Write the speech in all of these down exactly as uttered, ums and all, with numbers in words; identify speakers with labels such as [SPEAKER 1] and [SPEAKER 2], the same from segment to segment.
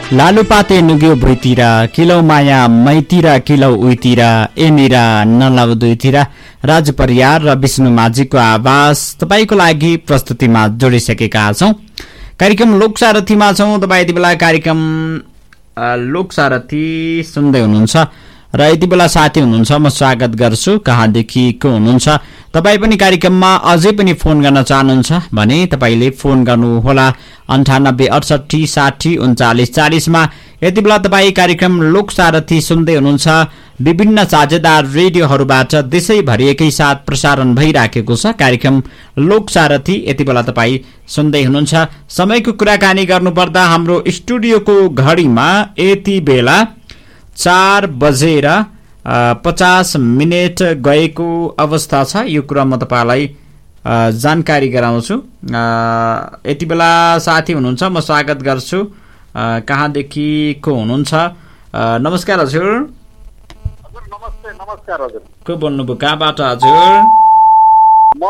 [SPEAKER 1] लालुपाते नुग्यो भुइँतिर किलौ माया मैतिर किलौ उइतिर ए मेरा नलाउ दुईतिर राजु परियार र विष्णु माझीको आवाज तपाईको लागि प्रस्तुतिमा जोडिसकेका छौं। कार्यक्रम लोकसारथीमा छौं। तपाई यति बेला कार्यक्रम लोकसारथी सुन्दै हुनुहुन्छ र यति बेला साथी हुनुहुन्छ म स्वागत गर्छु। कहाँदेखि को हुनुहुन्छ तपाई पनि कार्यक्रममा अझै पनि फोन गर्न चाहनुहुन्छ भने तपाईले फोन गर्नुहोला अन्ठानब्बे अडसठी साठी उन्चालिस चालिस मा। यति बेला तपाई कार्यक्रम लोकसारथी सुन्दै हुनुहुन्छ। विभिन्न साझेदार रेडियोहरूबाट देशैभरि एकै साथ प्रसारण भइराखेको छ कार्यक्रम लोकसारथी। यति बेला तपाई सुन्दै हुनुहुन्छ। समयको कुराकानी गर्नुपर्दा हाम्रो स्टुडियोको घडीमा यति बेला चार बजेर पचास मिनट गएको अवस्था छ। यो कुरा म तपाईलाई जानकारी गराउँछु। यति बेला साथी हुनुहुन्छ म स्वागत गर्छु। कहाँदेखि को हुनुहुन्छ? नमस्कार हजुर।
[SPEAKER 2] हजुर नमस्ते। नमस्कार हजुर।
[SPEAKER 1] को बोल्नुभयो? कहाँबाट हजुर?
[SPEAKER 2] म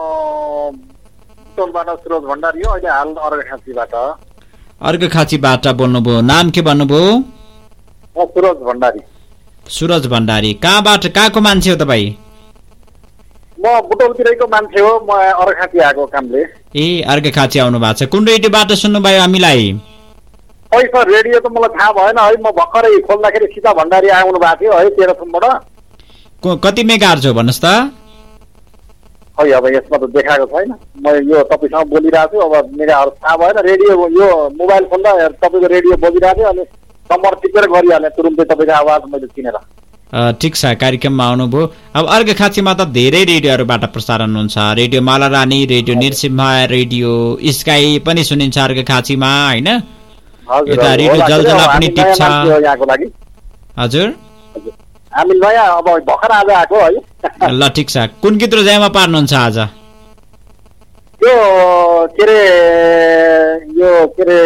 [SPEAKER 2] टोलबाट सुरज भण्डारी हो। अहिले हाल अर्घाखाँचीबाट।
[SPEAKER 1] अर्घाखाँचीबाट बोल्नुभयो। नाम के भन्नुभयो?
[SPEAKER 2] म सुरज भण्डारी।
[SPEAKER 1] सुरज भण्डारी। कहाँबाट कहाँको मान्छे हो तपाई?
[SPEAKER 2] म बुटौलतिरैको मान्छे हो। म अर्घाखाँची आएको कामले।
[SPEAKER 1] ए अर्घाखाँची आउनु भएको छ। कुन रेडियोबाट सुन्नुभयो हामीलाई?
[SPEAKER 2] खै सर रेडियो त मलाई थाहा भएन है। म भर्खरै खोल्दाखेरि सीता भण्डारी आउनु भएको थियो है तेह्रथुमबाट।
[SPEAKER 1] कति मेगाहर्ज हो भन्नुहोस् त?
[SPEAKER 2] खै अब यसमा त देखाएको छैन। म यो तपाईँसँग बोलिरहेको छु। अब मेगाहर्ज थाहा भएन। रेडियो यो मोबाइल खोल्दा तपाईँको रेडियो बोलिरहेको थियो अनि नम्बर टिपेर गरिहालेँ तुरुन्तै तपाईँको आवाज मैले चिनेर।
[SPEAKER 1] ठिक छ। कार्यक्रममा आउनुभयो। अब अर्घाखाँचीमा त धेरै रेडियोहरूबाट प्रसारण हुन्छ। रेडियो मालारानी, रेडियो निरसिंह, रेडियो स्काई पनि सुनिन्छ अर्घाखाँचीमा होइन? यता रेडियो जलजला पनि टिप्छ। हजुर
[SPEAKER 2] हामी नयाँ अब भर्खर आज आएको है।
[SPEAKER 1] ल ठिक छ। कुन गीत रोजाइमा पार्नुहुन्छ आज?
[SPEAKER 2] यो के अरे यो के अरे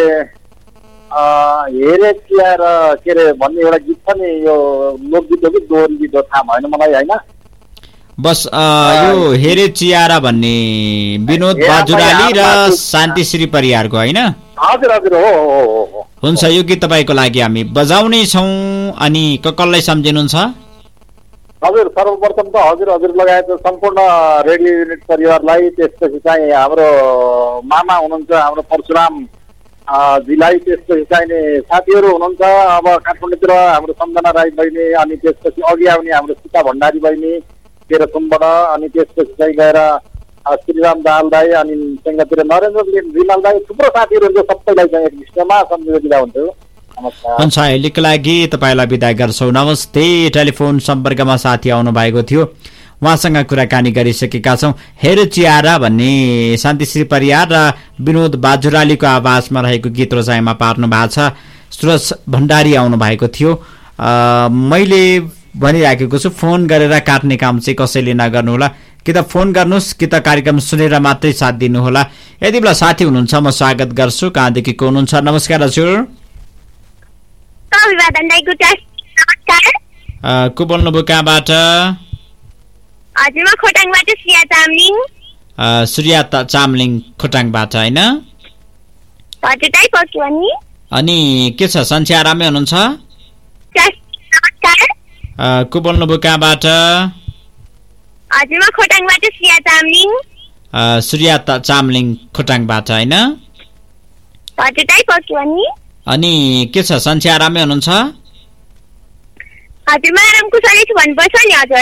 [SPEAKER 2] हेरे चिया र के अरे भन्ने एउटा गीत छ नि। यो लोकगीत हो कि दोहोरी गीत हो थाहा भएन मलाई होइन।
[SPEAKER 1] बस यो हेरे चियारा भन्ने विनोद बाजुराली र शान्तिश्री परियारको होइन?
[SPEAKER 2] हजुर हजुर हो हो।
[SPEAKER 1] हुन्छ यो गीत तपाईँको लागि हामी बजाउने छौँ। अनि कसलाई सम्झिनुहुन्छ?
[SPEAKER 2] हजुर सर्वप्रथम त हजुर हजुर लगायत सम्पूर्ण रेडियो युनिट परिवारलाई, त्यसपछि चाहिँ हाम्रो मामा हुनुहुन्छ हाम्रो परशुराम जिलाई, त्यसपछि चाहिने साथीहरू हुनुहुन्छ अब काठमाडौँतिर हाम्रो सम्झना राई बहिनी, अनि त्यसपछि अघि आउने हाम्रो सीता भण्डारी बहिनी तेह्रथुमबाट, अनि त्यसपछि चाहिँ गएर श्रीराम दाहाल दाई, अनि सँगतिर नरेन्द्र रिमाल दाई, थुप्रो साथीहरू हुन्छ। सबैलाई चाहिँ एक विषयमा सम्झिँदै दिँदा हुन्थ्यो। नमस्कार। हुन्छ
[SPEAKER 1] अहिलेको लागि तपाईँलाई बिदा गर्छौँ। नमस्ते। टेलिफोन सम्पर्कमा साथी आउनु भएको थियो, उहाँसँग कुराकानी गरिसकेका छौँ। हेर चियारा भन्ने शान्तिश्री परियार र विनोद बाजुरालीको आवाजमा रहेको गीत रोजाइमा पार्नु भएको छ। सुरज भण्डारी आउनु भएको थियो। मैले भनिराखेको छु फोन गरेर काट्ने काम चाहिँ कसैले नगर्नुहोला। कि त फोन गर्नुहोस् कि त कार्यक्रम सुनेर मात्रै साथ दिनुहोला। यति बेला साथी हुनुहुन्छ म स्वागत गर्छु। कहाँदेखि को हुनुहुन्छ? नमस्कार हजुर। को बोल्नुभयो? कहाँबाट?
[SPEAKER 3] हजुर म खोटाङबाट श्रिया चामलिङ।
[SPEAKER 1] श्रिया चामलिङ खोटाङबाट होइन?
[SPEAKER 3] हजुर दाइ पक्यो नि।
[SPEAKER 1] अनि के छ सन्चै आरामै हुनुहुन्छ?
[SPEAKER 3] नमस्कार।
[SPEAKER 1] को बोल्नुभयो? कहाँबाट?
[SPEAKER 3] हजुर म खोटाङबाट श्रिया चामलिङ।
[SPEAKER 1] श्रिया चामलिङ खोटाङबाट होइन?
[SPEAKER 3] हजुर दाइ पक्यो नि।
[SPEAKER 1] अनि के छ सन्चै आरामै हुनुहुन्छ?
[SPEAKER 3] हजुर म आराम कुशलै छु भन्नुपर्छ नि हजुर।